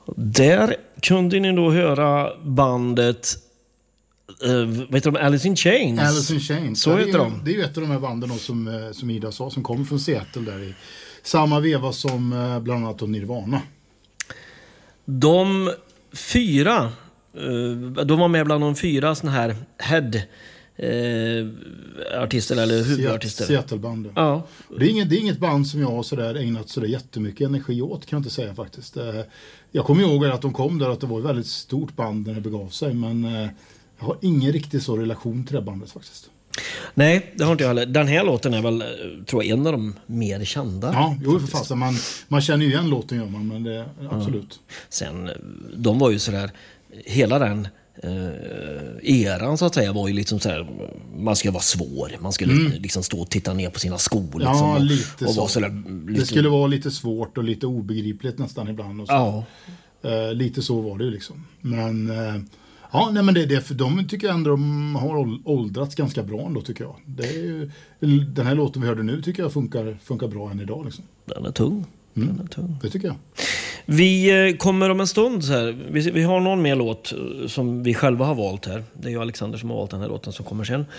Där kunde ni då höra bandet vet du, Alice in Chains. Alice in Chains. Så heter de. Det är ju ett av de här banden då, som Ida sa, som kommer från Seattle där i samma veva som bland annat Nirvana. De 4 de var med bland de 4 såna här artister eller huvudartister. Seattle-banden. Ja. Det är inget band som jag har sådär ägnat sådär jättemycket energi åt, kan jag inte säga faktiskt. Jag kommer ihåg att de kom där, att det var ett väldigt stort band när det begav sig, men jag har ingen riktigt så relation till det bandet faktiskt. Nej, det har inte jag heller. Den här låten är väl, tror jag, en av de mer kända. Ja, jo, för fast man känner ju igen låten, gör man, men det absolut. Sen, de var ju sådär, hela den eran så att säga var ju liksom sådär, man skulle vara svår, man skulle liksom stå och titta ner på sina skor liksom, ja, lite och så. vara sådär, lite... Det skulle vara lite svårt och lite obegripligt nästan ibland och så. Ja. Lite så var det ju liksom. Men ja, nej, men de tycker jag ändå de har åldrats ganska bra ändå, tycker jag. Det är ju, den här låten vi hörde nu tycker jag funkar bra än idag liksom. Den är tung. Den är tung. Det tycker jag. Vi kommer om en stund så här. Vi har någon mer låt som vi själva har valt här. Det är ju Alexander som har valt den här låten som kommer sen.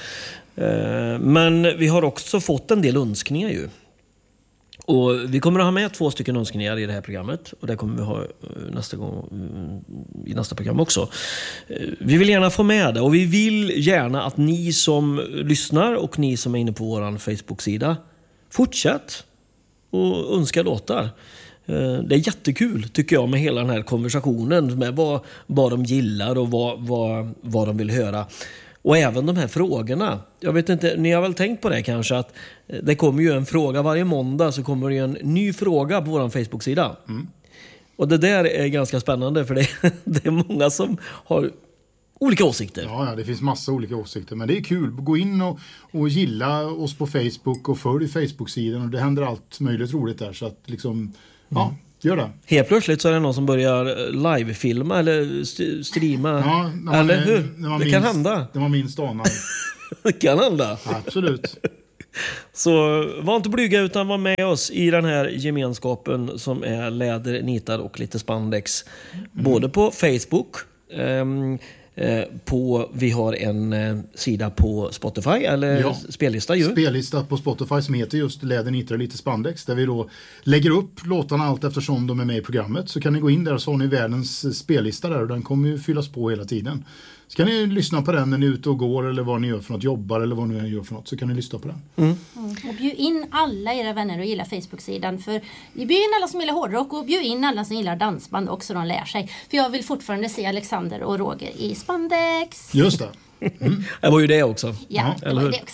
Men vi har också fått en del önskningar ju. Och vi kommer att ha med 2 stycken önskningar i det här programmet. Och det kommer vi ha nästa gång i nästa program också. Vi vill gärna få med det. Och vi vill gärna att ni som lyssnar och ni som är inne på vår Facebook-sida fortsätt och önska låtar. Det är jättekul tycker jag med hela den här konversationen med vad de gillar och vad de vill höra. Och även de här frågorna. Jag vet inte, ni har väl tänkt på det kanske att det kommer ju en fråga varje måndag, så kommer det ju en ny fråga på vår Facebook-sida. Och det där är ganska spännande för det är många som har olika åsikter. Ja, det finns massa olika åsikter, men det är kul. Gå in och gilla oss på Facebook och följ Facebook-sidan, och det händer allt möjligt roligt där, så att liksom, ja, gör det. Helt plötsligt så är det någon som börjar livefilma eller streama. Ja, eller hur? Det kan hända. Det var minst anad. Det kan hända. Absolut. Så var inte blyga utan var med oss i den här gemenskapen som är läder, nitar och lite spandex. Både på Facebook, vi har en sida på Spotify eller spellista ju. Spellista på Spotify som heter just Läder, nitar och lite spandex, där vi då lägger upp låtarna allt eftersom de är med i programmet. Så kan ni gå in där, så har ni världens spellista där, och den kommer ju fyllas på hela tiden. Så kan ni lyssna på den när ni är ute och går, eller vad ni gör för något, jobbar eller vad ni gör för något, så kan ni lyssna på den. Och bjud in alla era vänner och gilla Facebook-sidan, för vi bjud in alla som gillar hårdrock och bjud in alla som gillar dansband också, de lär sig. För jag vill fortfarande se Alexander och Roger i spandex. Just det. Det var ju det också. Ja, det var ju det också.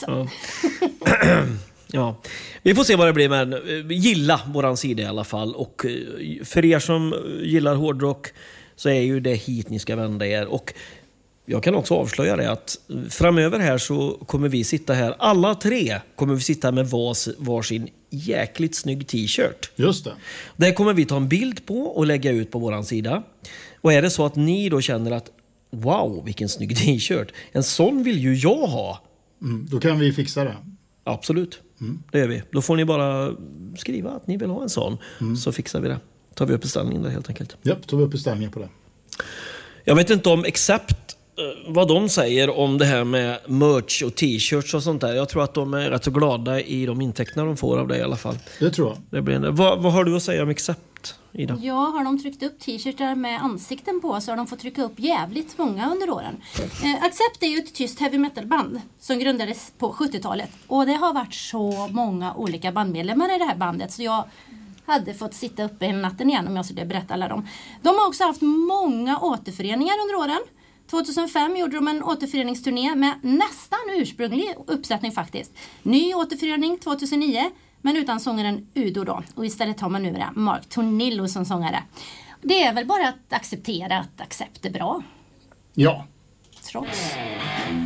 Ja. Ja, vi får se vad det blir, men gilla våran sida i alla fall. Och för er som gillar hårdrock så är ju det hit ni ska vända er. Och jag kan också avslöja det att framöver här så kommer vi sitta här, alla 3 kommer vi sitta med varsin jäkligt snygg t-shirt. Just det. Det kommer vi ta en bild på och lägga ut på våran sida. Och är det så att ni då känner att wow, vilken snygg t-shirt, en sån vill ju jag ha. Då kan vi fixa det. Absolut, det gör vi. Då får ni bara skriva att ni vill ha en sån, så fixar vi det. Tar vi upp beställningen där helt enkelt. Japp, tar vi upp beställningen på det. Jag vet inte om Accept vad de säger om det här med merch och t-shirts och sånt där. Jag tror att de är rätt så glada i de intäkterna de får av det i alla fall. Det tror jag. Det blir vad har du att säga om Accept, Ida? Ja, har de tryckt upp t-shirtar med ansikten på, så har de fått trycka upp jävligt många under åren. Accept är ju ett tyst heavy metal-band som grundades på 70-talet. Och det har varit så många olika bandmedlemmar i det här bandet, så jag hade fått sitta uppe hela natten igen om jag skulle berätta alla dem. De har också haft många återföreningar under åren. 2005 gjorde de en återföreningsturné med nästan ursprunglig uppsättning faktiskt. Ny återförening 2009, men utan sångaren Udo då. Och istället har man nu Mark Tornillo som sångare. Det är väl bara att acceptera att Accept är bra. Ja. Trots.